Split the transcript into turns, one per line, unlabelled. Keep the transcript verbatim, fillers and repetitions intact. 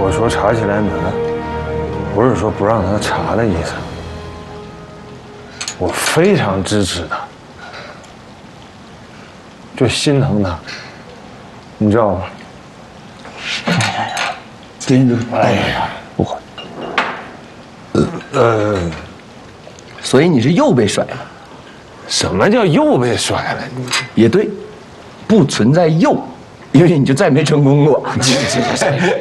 我说查起来难，不是说不让他查的意思，我非常支持他，就心疼他，你知道吗？
给你，
哎呀，
不会。
呃，
所以你是又被甩了？
什么叫又被甩了？
也对，不存在又，因为你就再没成功过。